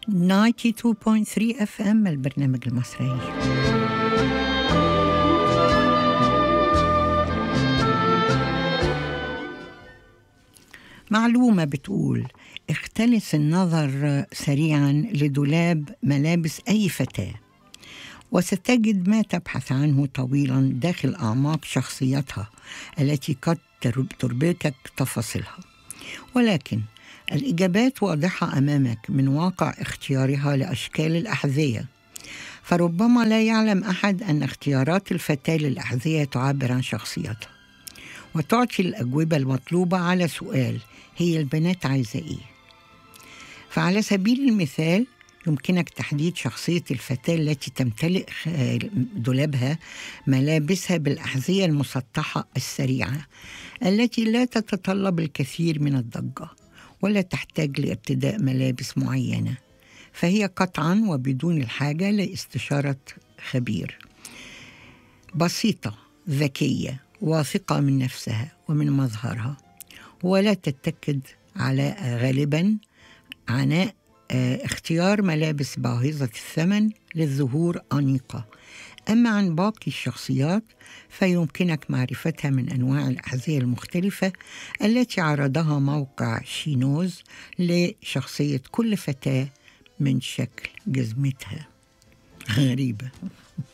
92.3 FM البرنامج المصري. معلومة بتقول: اختلس النظر سريعا لدولاب ملابس أي فتاة، وستجد ما تبحث عنه طويلا داخل أعماق شخصيتها التي قد تربكك تفاصيلها. ولكن الإجابات واضحة أمامك من واقع اختيارها لأشكال الأحذية، فربما لا يعلم أحد أن اختيارات الفتاة للأحذية تعبر عن شخصيتها وتعطي الأجوبة المطلوبة على سؤال: هي البنات عايزة إيه؟ فعلى سبيل المثال يمكنك تحديد شخصية الفتاة التي تمتلئ دولابها ملابسها بالأحذية المسطحة السريعة التي لا تتطلب الكثير من الضجة ولا تحتاج لارتداء ملابس معينة، فهي قطعا وبدون الحاجة لاستشارة خبير. بسيطة، ذكية، واثقة من نفسها ومن مظهرها، ولا تتكد على غالبا عناء اختيار ملابس باهظة الثمن للظهور أنيقة. أما عن باقي الشخصيات فيمكنك معرفتها من أنواع الأحذية المختلفة التي عرضها موقع شينوز لشخصية كل فتاة من شكل جزمتها. غريبة.